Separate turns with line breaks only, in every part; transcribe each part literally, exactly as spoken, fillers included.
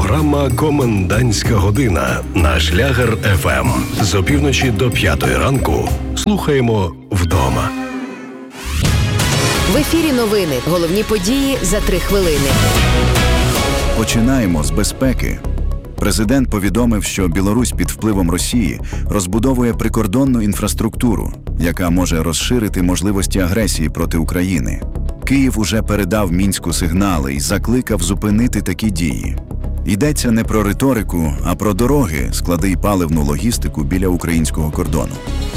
Програма «Комендантська година» на Шлягер еф ем. З опівночі до п'ятої ранку слухаємо вдома.
В ефірі новини. Головні події за три хвилини.
Починаємо з безпеки. Президент повідомив, що Білорусь під впливом Росії розбудовує прикордонну інфраструктуру, яка може розширити можливості агресії проти України. Київ уже передав Мінську сигнали і закликав зупинити такі дії. Йдеться не про риторику, а про дороги, склади й паливну логістику біля українського кордону.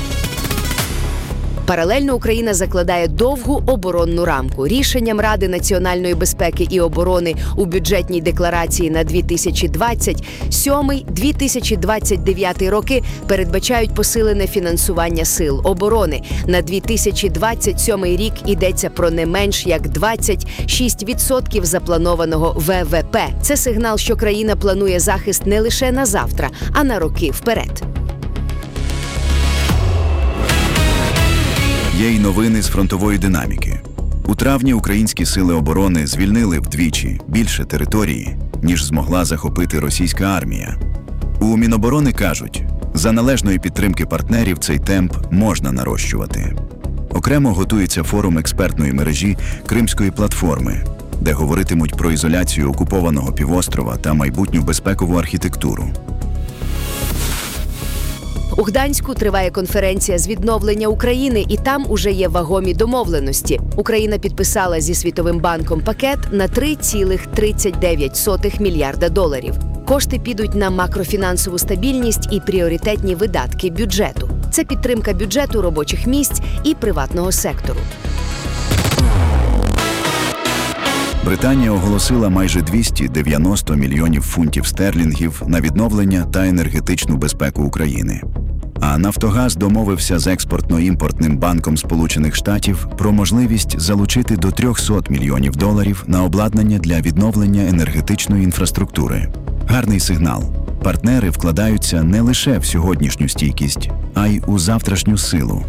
Паралельно Україна закладає довгу оборонну рамку. Рішенням Ради національної безпеки і оборони у бюджетній декларації на дві тисячі двадцять сьомий - дві тисячі двадцять дев'ятий роки передбачають посилене фінансування сил оборони. На дві тисячі двадцять сьомий рік йдеться про не менш як двадцять шість відсотків запланованого ве ве пе. Це сигнал, що країна планує захист не лише на завтра, а на роки вперед.
Є й новини з фронтової динаміки. У травні українські сили оборони звільнили вдвічі більше території, ніж змогла захопити російська армія. У Міноборони кажуть, за належної підтримки партнерів цей темп можна нарощувати. Окремо готується форум експертної мережі Кримської платформи, де говоритимуть про ізоляцію окупованого півострова та майбутню безпекову архітектуру.
У Гданську триває конференція з відновлення України, і там уже є вагомі домовленості. Україна підписала зі Світовим банком пакет на три цілих тридцять дев'ять сотих мільярда доларів. Кошти підуть на макрофінансову стабільність і пріоритетні видатки бюджету. Це підтримка бюджету, робочих місць і приватного сектору.
Британія оголосила майже двісті дев'яносто мільйонів фунтів стерлінгів на відновлення та енергетичну безпеку України. А «Нафтогаз» домовився з Експортно-імпортним банком Сполучених Штатів про можливість залучити до трьохсот мільйонів доларів на обладнання для відновлення енергетичної інфраструктури. Гарний сигнал. Партнери вкладаються не лише в сьогоднішню стійкість, а й у завтрашню силу.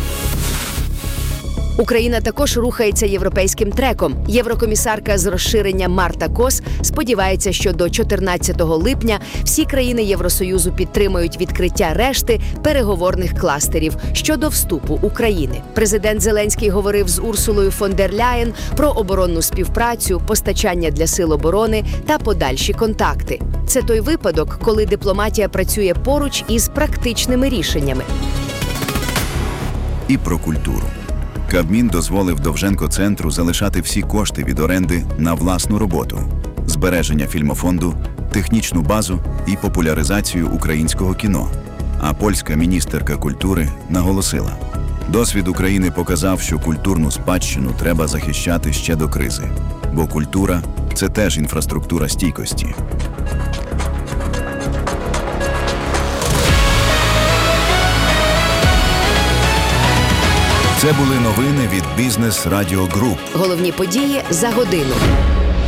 Україна також рухається європейським треком. Єврокомісарка з розширення Марта Кос сподівається, що до чотирнадцятого липня всі країни Євросоюзу підтримають відкриття решти переговорних кластерів щодо вступу України. Президент Зеленський говорив з Урсулою фон дер Ляєн про оборонну співпрацю, постачання для сил оборони та подальші контакти. Це той випадок, коли дипломатія працює поруч із практичними рішеннями.
І про культуру. Кабмін дозволив Довженко-центру залишати всі кошти від оренди на власну роботу, збереження фільмофонду, технічну базу і популяризацію українського кіно. А польська міністерка культури наголосила, досвід України показав, що культурну спадщину треба захищати ще до кризи, бо культура – це теж інфраструктура стійкості. Це були новини від Бізнес Радіо Груп.
Головні події за годину.